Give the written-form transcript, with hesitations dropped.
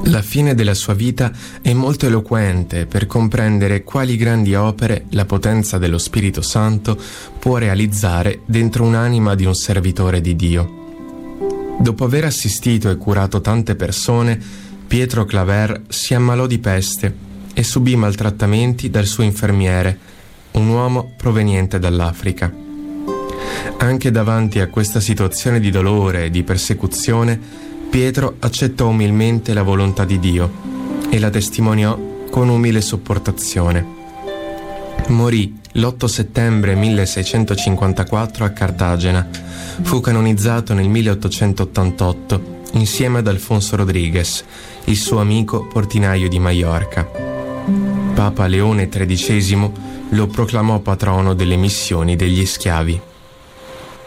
La fine della sua vita è molto eloquente per comprendere quali grandi opere la potenza dello Spirito Santo può realizzare dentro un'anima di un servitore di Dio. Dopo aver assistito e curato tante persone, Pietro Claver si ammalò di peste e subì maltrattamenti dal suo infermiere, un uomo proveniente dall'Africa. Anche davanti a questa situazione di dolore e di persecuzione, Pietro accettò umilmente la volontà di Dio e la testimoniò con umile sopportazione. Morì l'8 settembre 1654 a Cartagena. Fu canonizzato nel 1888 insieme ad Alfonso Rodriguez, il suo amico portinaio di Maiorca. Papa Leone XIII lo proclamò patrono delle missioni degli schiavi.